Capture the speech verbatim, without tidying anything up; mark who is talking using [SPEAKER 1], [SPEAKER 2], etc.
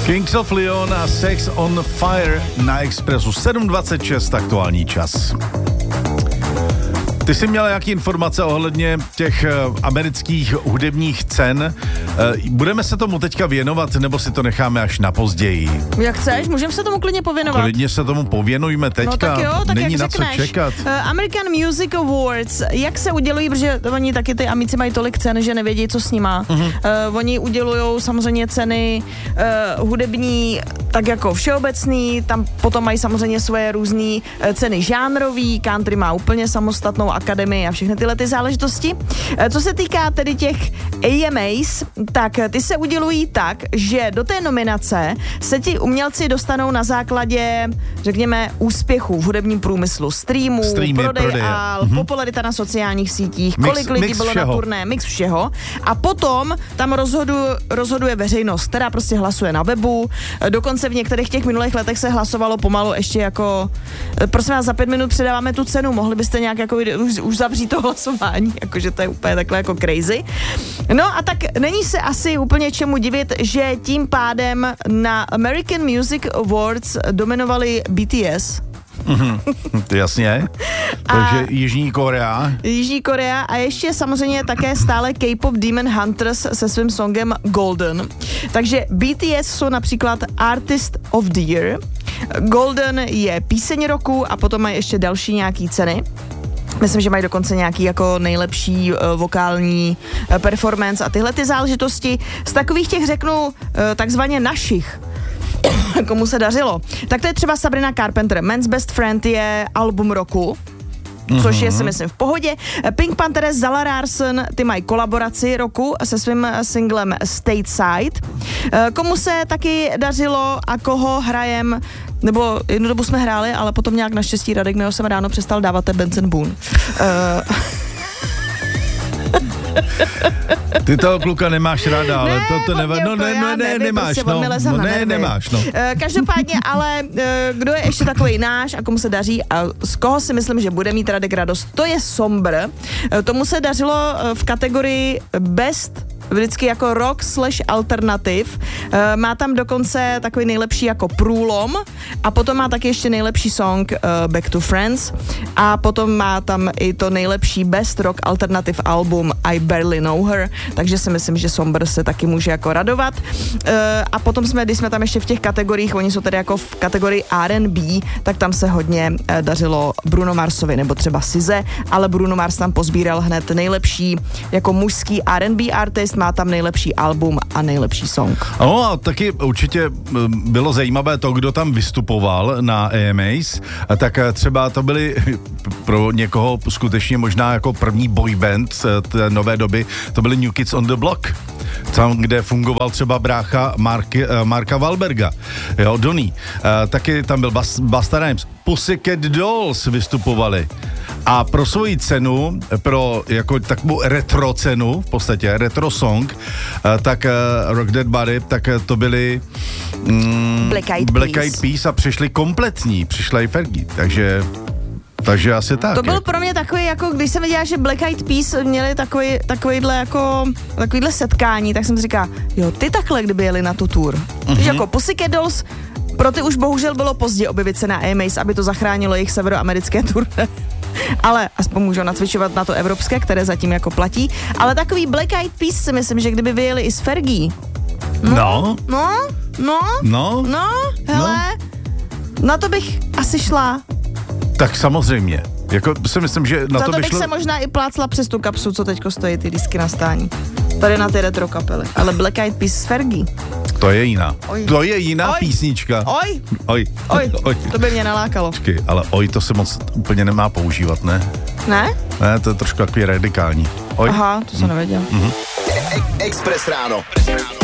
[SPEAKER 1] Kings of Leon a Sex on Fire na Expressu. sedm dvacet šest aktuální čas. Ty jsi měla nějaké informace ohledně těch uh, amerických hudebních cen. Uh, budeme se tomu teďka věnovat, nebo si to necháme až na později?
[SPEAKER 2] Jak chceš, můžeme se tomu klidně pověnovat.
[SPEAKER 1] Klidně se tomu pověnujme teďka.
[SPEAKER 2] No tak jo, tak
[SPEAKER 1] není
[SPEAKER 2] jak
[SPEAKER 1] na
[SPEAKER 2] řekneš.
[SPEAKER 1] co čekat.
[SPEAKER 2] Uh, American Music Awards, jak se udělují, protože oni taky ty amici mají tolik cen, že nevědí, co s nima. Uh-huh. Uh, oni udělujou samozřejmě ceny uh, hudební, tak jako všeobecný, tam potom mají samozřejmě svoje různé uh, ceny žánrový, country má úplně samostatnou akademii a všechny tyhle ty záležitosti. Co se týká tedy těch A M As, tak ty se udělují tak, že do té nominace se ti umělci dostanou na základě, řekněme, úspěchů v hudebním průmyslu, streamů,
[SPEAKER 1] Streamy,
[SPEAKER 2] prodej
[SPEAKER 1] prodeje.
[SPEAKER 2] a mm-hmm. popularita na sociálních sítích,
[SPEAKER 1] Mix,
[SPEAKER 2] kolik lidí
[SPEAKER 1] mix
[SPEAKER 2] bylo
[SPEAKER 1] všeho.
[SPEAKER 2] na turné, mix všeho. A potom tam rozhodu, rozhoduje veřejnost, která prostě hlasuje na webu. Dokonce v některých těch minulých letech se hlasovalo pomalu ještě jako, prosím vás, za pět minut předáváme tu cenu, mohli byste nějak jako už, už zavřít to hlasování, jakože to je úplně takhle jako crazy. No a tak není se asi úplně čemu divit, že tím pádem na American Music Awards dominovali B T S.
[SPEAKER 1] Mm-hmm. Jasně. Takže Jižní Korea.
[SPEAKER 2] Jižní Korea a ještě samozřejmě také stále K-pop Demon Hunters se svým songem Golden. Takže B T S jsou například Artist of the Year, Golden je píseň roku a potom mají ještě další nějaký ceny. Myslím, že mají dokonce nějaký jako nejlepší uh, vokální uh, performance a tyhle ty záležitosti. Z takových těch řeknu uh, takzvaně našich, komu se dařilo. Tak to je třeba Sabrina Carpenter. Man's Best Friend je album roku, což je si myslím v pohodě. Pink Panthers, Zala Larson, ty mají kolaboraci roku se svým singlem Stateside. Komu se taky dařilo a koho hrajem, nebo jednu dobu jsme hráli, ale potom nějak naštěstí Radek mi jsem ráno přestal dávat ten Benson Boone. Uh...
[SPEAKER 1] Ty toho kluka nemáš ráda, ale
[SPEAKER 2] ne,
[SPEAKER 1] to, to nevadí. No ne, ne, ne, nemáš, no. no ne, nemáš, no.
[SPEAKER 2] Každopádně, ale kdo je ještě takový náš a komu se daří a z koho si myslím, že bude mít Radek radost, to je Sombr. Tomu se dařilo v kategorii Best vždycky jako rock slash alternativ. Má tam dokonce takový nejlepší jako průlom a potom má taky ještě nejlepší song uh, Back to Friends a potom má tam i to nejlepší best rock alternative album I Barely Know Her, takže si myslím, že Sombr se taky může jako radovat. Uh, a potom jsme, když jsme tam ještě v těch kategoriích, oni jsou tedy jako v kategorii R and B, tak tam se hodně uh, dařilo Bruno Marsovi nebo třeba Size, ale Bruno Mars tam pozbíral hned nejlepší jako mužský R and B artist, má tam nejlepší album a nejlepší song.
[SPEAKER 1] No a taky určitě bylo zajímavé to, kdo tam vystupoval na A M As, tak třeba to byly pro někoho skutečně možná jako první boyband té nové doby, to byly New Kids on the Block. Tam, kde fungoval třeba brácha Marky, Marka Wahlberga, jo, Donny. Taky tam byl Bas, Busta Rhymes. Pussycat Dolls vystupovali. A pro svoji cenu, pro jako takovou retro cenu, v podstatě retro song, tak Rock That Body, tak to byly mm,
[SPEAKER 2] Black Eyed
[SPEAKER 1] Black
[SPEAKER 2] Peas.
[SPEAKER 1] Eyed Peas a přišli kompletní, přišla i Fergie, takže takže asi tak.
[SPEAKER 2] To byl pro mě takový, jako když jsem viděla, že Black Eyed Peas měli takový, takovýhle jako, takovýhle setkání, tak jsem si říkala, jo, ty takhle, kdyby jeli na tu tour. Mm-hmm. Takže jako Pussycat Dolls, pro ty už bohužel bylo pozdě objevit se na A M As, aby to zachránilo jejich severoamerické turné. Ale aspoň můžou nacvičovat na to evropské, které zatím jako platí. Ale takový Black Eyed Peas si myslím, že kdyby vyjeli i s Fergie.
[SPEAKER 1] No.
[SPEAKER 2] No, no, no,
[SPEAKER 1] No.
[SPEAKER 2] no, hele, no. Na to bych asi šla.
[SPEAKER 1] Tak samozřejmě. Jako si myslím, že na
[SPEAKER 2] Za
[SPEAKER 1] to,
[SPEAKER 2] to
[SPEAKER 1] by
[SPEAKER 2] bych
[SPEAKER 1] šlo...
[SPEAKER 2] se možná i plácla přes tu kapsu, co teďko stojí ty disky na stání. Tady na ty retro kapely. Ale Black Eyed Peas s Fergie.
[SPEAKER 1] To je jiná.
[SPEAKER 2] Oj.
[SPEAKER 1] To je jiná
[SPEAKER 2] Oj.
[SPEAKER 1] písnička.
[SPEAKER 2] Oj,
[SPEAKER 1] Oj.
[SPEAKER 2] oj,
[SPEAKER 1] Oj.
[SPEAKER 2] to by mě nalákalo.
[SPEAKER 1] Počkej, ale oj, to se moc úplně nemá používat, ne?
[SPEAKER 2] Ne?
[SPEAKER 1] Ne, to je trošku takový radikální. Oj.
[SPEAKER 2] Aha, to jsem nevěděl.
[SPEAKER 1] Mhm.
[SPEAKER 3] Express ráno.